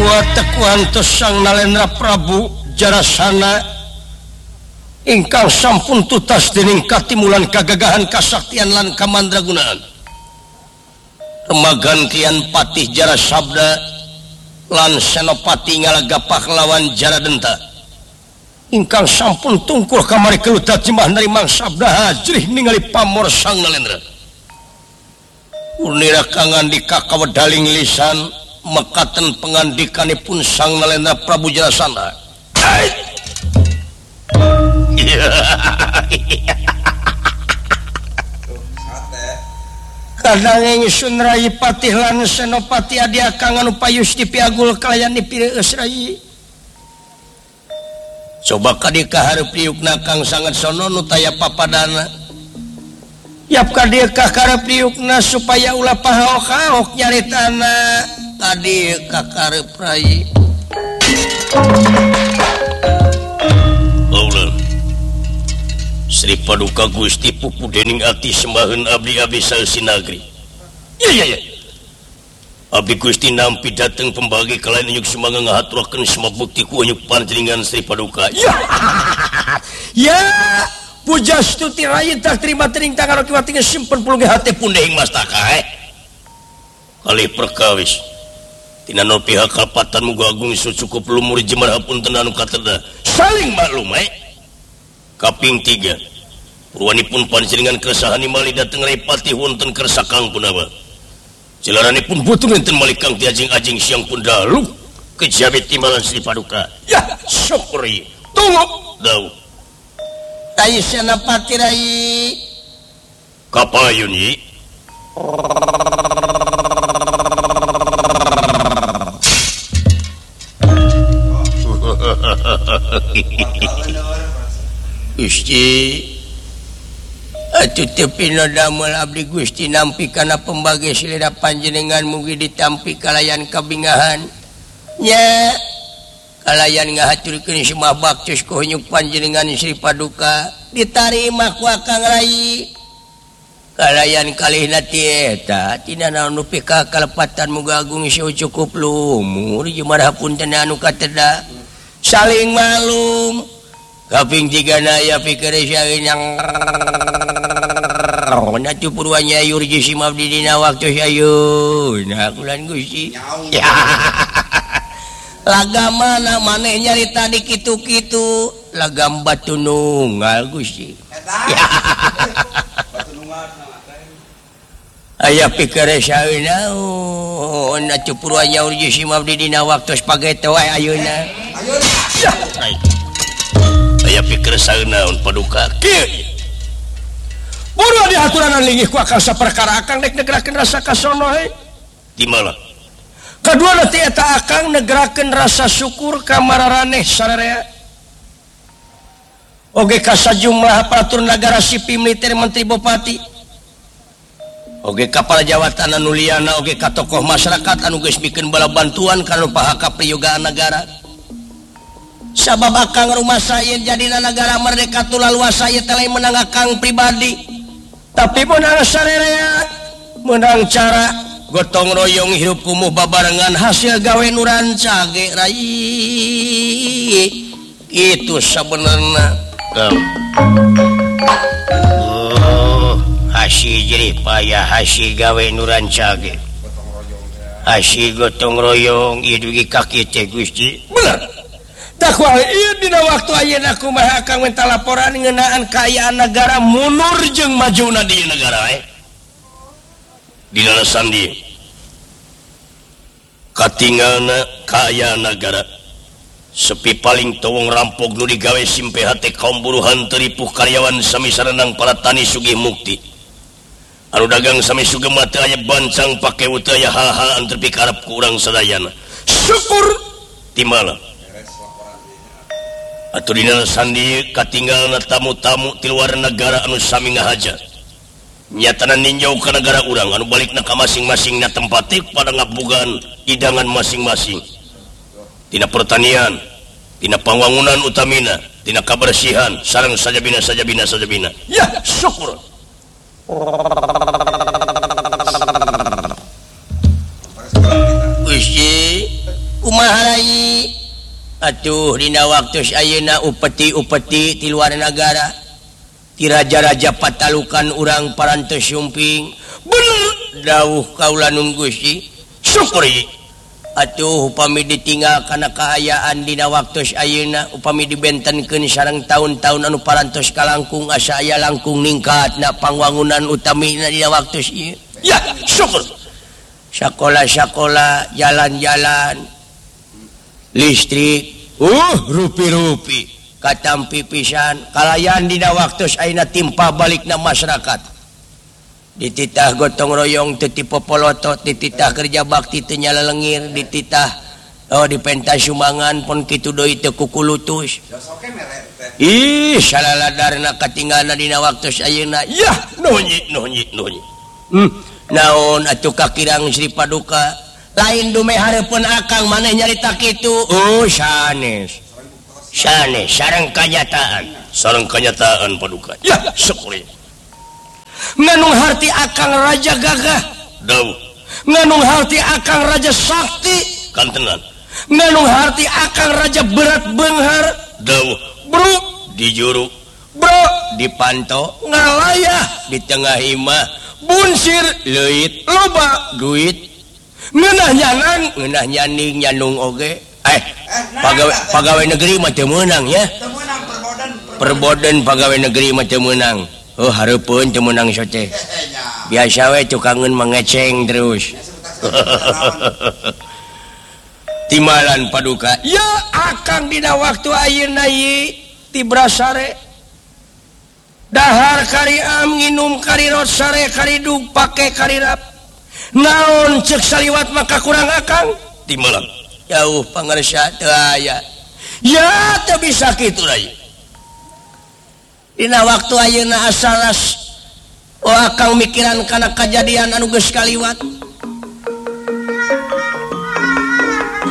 tekuantos Sang Nalendra Prabu Jarasana ingkang sampun tutas dening katimulan kagagahan kasaktian lan kamandragunaan remagan kian patih Jarasabda lan senopati ngalaga pahlawan Jaradenta ingkang sampun tungkul kamari keluta cimah narimang sabda hajrih ningali pamor Sang Nalendra unira kangandika kawedaling lisan mekaten pengandikanipun Sang Nalendra Prabu Jarasana. Kadang ingsun rai patih lan senopati adi akang anu payus dipiagul kalayan dipireus rai. Coba kadi kahareup riukna Kang sangat sono nu taya papadana. Yap kadi kahareup riukna supaya ulah pahaok-haok nyaritana. Tadi kakarep rai Allah Sri Paduka Gusti pupu dening ati sembaheun abdi-abdi saeusinagri. Iya abdi Gusti nampi dateng pembagi kalayan nyuk sumangga ngahaturakeun semua bukti ku nyuk panjenengan Sri Paduka. Ya puja stuti rai tak terima teuing tangan kiwati simpen puluh hate pundehing mastaka kali perkawis tina no pihak kalpatan muga agung isu cukup lumur jemar hapunten anu kateda saling maklum kaping 3 purwanipun panjenengan keresahan mali dateng repati wonten kersa Kang Punaba jelaranipun butuh enten mali Kang tiajing-ajing siang pun dalu kejabit timbalan Sri Paduka ya syukuri tunggu dau tayi senapati rai kapayun yi Gusti atuh teu pina damel abdi Gusti nampi kana pembagi silira panjenengan mugi ditampi kalayan kabingahan nya kalayan ngahaturkeun semua baktus ku nyuk panjenengan Sri Paduka ditarima ku Kang Rai kalayan kalihna tieta tina naon nu pika kalepatan muga agung isu cukup lumur jemar hapunten anu kateda saling malum kaping 3 na ya pikir saeun yang natu purwanya yurji simabdi dina waktu saeuna kulan Gusti lagam mana maneh nyarita di kitu-kitu lagam batu nunggal Gusti aya pikir saeuna natu purwanya yurji simabdi dina waktu spaghetti wae ayeuna aya pikir saeunaun Paduka kieu buru diaturan linggih ku akang saperkara akang dek negerakeun rasa kasono di mana kadua nanti eta akang negerakeun rasa syukur ka mararaneh sararea oge ka sajumlah aparatur nagara sipil militer menteri bupati oge ka para jawatan anu liana oge ka tokoh masyarakat anu geus mikeun bala bantuan kana pahaka priyogaan negara sabab akang rumah saya jadina negara merdeka tulaluas saya telah menang akang pribadi tapi menang sararea menang cara gotong royong hirup kumuh babarengan hasil gawe nuranca ge rai itu sebenarnya hasil jerih payah hasil gawe nuranca ge hasil gotong royong ieu ge ka kitu Gusti bener takwa ieu dina waktu ayeuna kumaha akang minta laporan ngeunaan kaayaan negara mundur jeung majuna di negara dina sandi katinggalna kaayaan negara sepi paling teuing rampok nu digawe simpe hate kaum buruhan teu ripuh karyawan sami sarenang para tani sugih mukti anu dagang sami sugema teu aya bancang pake teu aya hal-hal anu teu pikarep ku urang sadayana syukur ti mana atuh dina sandi katinggalna tamu-tamu ti luar negara anu sami ngahaja nyatana ninjau ka negara urang anu balikna ka masing-masingna tempat pada ngabogaan hidangan masing-masing tina pertanian tina pangwangunan utamina tina kabersihan sareng sajabina ya syukur Gusti kumaha atuh dina waktu ayeuna upeti-upeti di luar negara ti raja-raja patalukan urang parantos yumping bener dawuh kaula nun Gusti syukuri atuh upami ditinggal kana kaayaan dina waktu ayeuna upami dibentenkeun sareng taun-taun anu parantos kalangkung asa aya langkung ningkatna pangwangunan utamina dina waktu ieu ya syukur sekolah-sekolah jalan-jalan listrik rupi-rupi katampi pisan kalayan dina waktu ayeuna timpa balikna masyarakat dititah gotong royong teu ti popoloto dititah kerja bakti teu nyalelengir dititah di pentas sumangan pun kitu deui teu kukulutus ih salaladarna katinggalna dina waktu ayeuna yah nunyi naon atuh kakirang Sri Paduka lain dume hareupeun akang maneh nyarita kitu sanes sareng kanyataan Paduka ya syukur nganung harti akang raja gagah dawuh nganung harti akang raja sakti kantenan nganung harti akang raja berat beunghar dawuh bro di juru bro dipanto ngalayah di tengah imah bunsir leuit loba duit ngeunah nyaning nyanung oge pegawai negeri mah teu meunang ya perboden pegawai negeri mah teu meunang hareupeun teu meunang sote biasa we tukangeun mangeceng terus timalan Paduka ya akang dina waktu ayeuna ieu ti brasare dahar kari am nginum kari rot sare kari dug pake kari rap naon cek saliwat maka kurang akang timalan jauh pangarsa teu aya ya teu bisa kitu rai dina waktu ayeuna asalas akang mikiran kana kajadian anu geus kaliwat